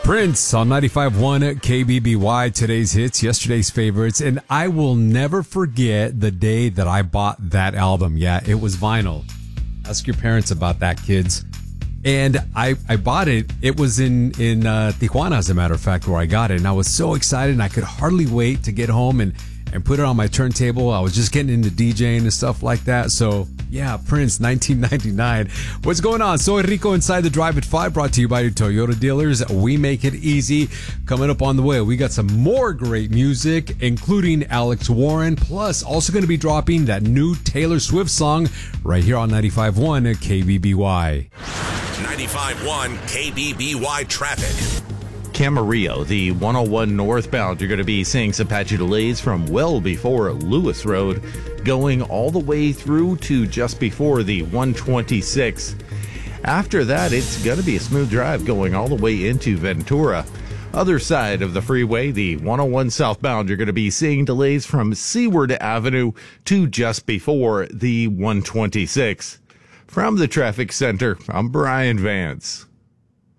Prince on 95.1 KBBY, today's hits, yesterday's favorites, and I will never forget the day that I bought that album. Yeah, it was vinyl. Ask your parents about that, kids. And I bought it. It was in Tijuana, as a matter of fact, where I got it. And I was so excited, and I could hardly wait to get home and put it on my turntable. I was just getting into DJing and stuff like that. So, yeah, Prince, 1999. What's going on? Soy Rico inside the Drive at 5, brought to you by your Toyota dealers. We make it easy. Coming up on the way, we got some more great music, including Alex Warren, plus also going to be dropping that new Taylor Swift song right here on 95.1 KBBY. 95.1 KBBY traffic. Camarillo, the 101 northbound, you're going to be seeing some patchy delays from well before Lewis Road, going all the way through to just before the 126. After that, it's going to be a smooth drive going all the way into Ventura. Other side of the freeway, the 101 southbound, you're going to be seeing delays from Seward Avenue to just before the 126. From the traffic center, I'm Brian Vance.